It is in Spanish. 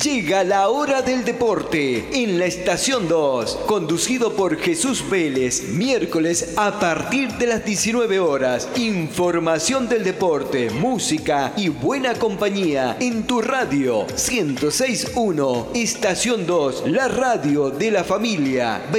Llega la hora del deporte en la Estación 2, conducido por Jesús Vélez, miércoles a partir de las 19 horas. Información del deporte, música y buena compañía en tu radio 106.1, Estación 2, la radio de la familia.